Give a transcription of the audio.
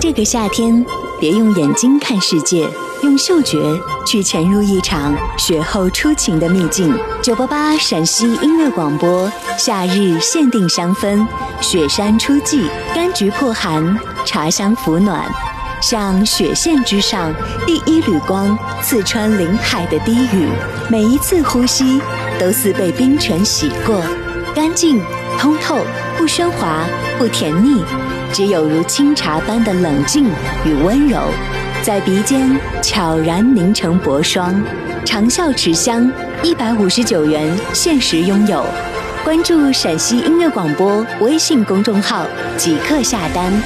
这个夏天，别用眼睛看世界，用嗅觉去潜入一场雪后初晴的秘境。988陕西音乐广播，夏日限定香氛，雪山初霁，柑橘破寒，茶香抚暖。像雪线之上第一缕光，刺穿林海的低语，每一次呼吸都似被冰泉洗过，干净通透，不喧哗，不甜腻，只有如清茶般的冷静与温柔，在鼻尖悄然凝成薄霜。长效持香，159元限时拥有。关注陕西音乐广播微信公众号即刻下单。